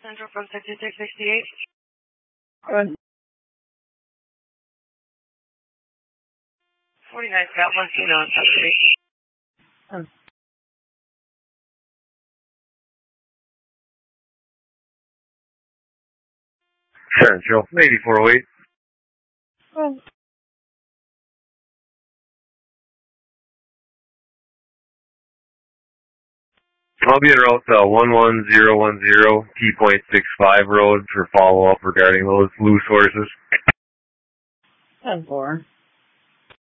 Central from 6668. 49 Scott, 1 on South Street. Central, 8408. I'll be en route to 11010 T.65 road for follow-up regarding those loose horses. 10-4.